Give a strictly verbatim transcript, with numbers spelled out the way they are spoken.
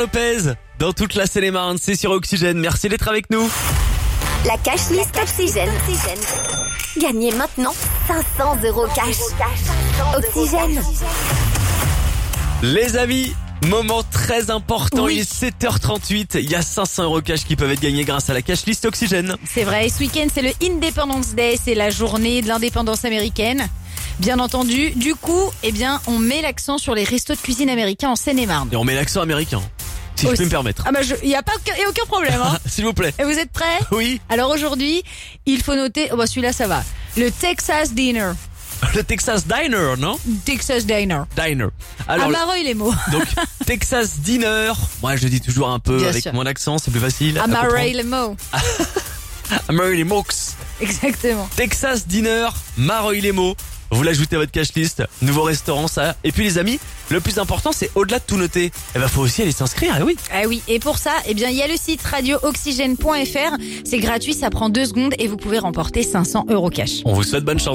Lopez, dans toute la Seine-et-Marne, c'est sur Oxygène. Merci d'être avec nous. La cash list Oxygène. Gagnez maintenant cinq cents euros cash. Oxygène. Les amis, moment très important, Oui. il est sept heures trente-huit. Il y a cinq cents euros cash qui peuvent être gagnés grâce à la cash list Oxygène. C'est vrai, et ce week-end c'est le Independence Day, c'est la journée de l'indépendance américaine. Bien entendu, du coup, eh bien, on met l'accent sur les restos de cuisine américains en Seine-et-Marne. Et on met l'accent américain, si je Aussi. peux me permettre. Ah bah, il y a pas aucun, y a aucun problème. Hein. S'il vous plaît. Et vous êtes prêts? Oui, Alors aujourd'hui, il faut noter, oh bah celui-là ça va, le Texas Dinner. le Texas Diner, non? Texas Diner. Diner. À Alors, Mareuil les mots. donc, Texas Dinner. Moi, je le dis toujours un peu Bien avec sûr. mon accent, c'est plus facile. À comprendre. Mareuil les mots. À Mareuil-les-Mots. Exactement. Texas Dinner, Mareuil-les-Mots. Vous l'ajoutez à votre cash list. Nouveau restaurant, ça. Et puis les amis, le plus important, c'est au-delà de tout noter. Eh ben, faut aussi aller s'inscrire, eh oui. Ah oui, et pour ça, eh bien, il y a le site radio oxygène point f r. C'est gratuit, ça prend deux secondes et vous pouvez remporter cinq cents euros cash. On vous souhaite bonne chance.